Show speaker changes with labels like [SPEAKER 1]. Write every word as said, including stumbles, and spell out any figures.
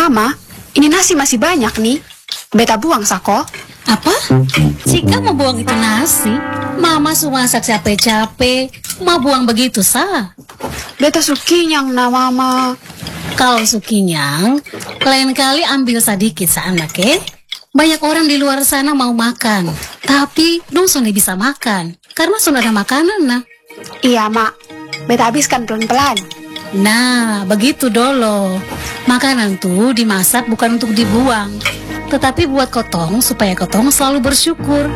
[SPEAKER 1] Mama, ini nasi masih banyak nih. Beta buang, Sako.
[SPEAKER 2] Apa? Jika mau buang itu nasi, Mama sudah masak capek-capek, mau buang begitu sah.
[SPEAKER 1] Beta sukinyang na, Mama.
[SPEAKER 2] Kalau sukinyang, lain kali ambil sedikit sa anak, eh? Banyak orang di luar sana mau makan, tapi dong sudah bisa makan, karena sudah ada makanan, nah.
[SPEAKER 1] Iya, Mak. Beta habiskan pelan-pelan.
[SPEAKER 2] Nah, begitu dolo. Makanan tuh dimasak bukan untuk dibuang, tetapi buat kotong supaya kotong selalu bersyukur.